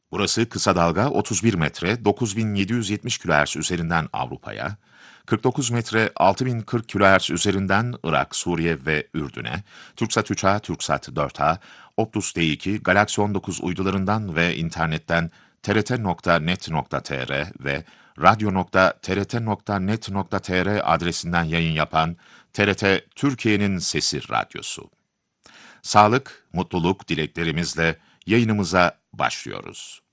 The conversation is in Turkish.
Burası kısa dalga 31 metre 9770 kHz üzerinden Avrupa'ya, 49 metre 6040 kHz üzerinden Irak, Suriye ve Ürdün'e, Türksat 3A, Türksat 4A, Optus D2, Galaxy 19 uydularından ve internetten trt.net.tr ve radyo.trt.net.tr adresinden yayın yapan TRT Türkiye'nin Sesi Radyosu. Sağlık, mutluluk dileklerimizle yayınımıza başlıyoruz.